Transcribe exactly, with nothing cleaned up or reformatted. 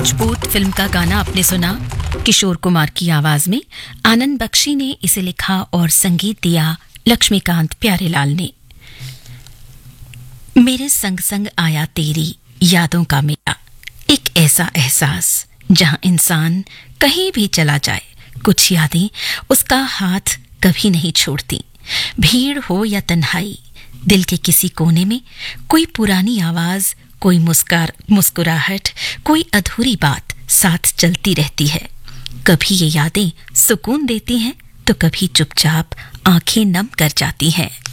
Rajput film का गाना आपने सुना किशोर कुमार की आवाज में। आनंद बख्शी ने इसे लिखा और संगीत दिया लक्ष्मीकांत प्यारेलाल ने। मेरे संग संग आया तेरी यादों का मेला, एक ऐसा एहसास जहां इंसान कहीं भी चला जाए, कुछ यादें उसका हाथ कभी नहीं छोड़ती। भीड़ हो या तन्हाई, दिल के किसी कोने में कोई पुरानी आवाज, कोई मुस्कार मुस्कुराहट, कोई अधूरी बात साथ चलती रहती है। कभी ये यादें सुकून देती हैं तो कभी चुपचाप आंखें नम कर जाती हैं।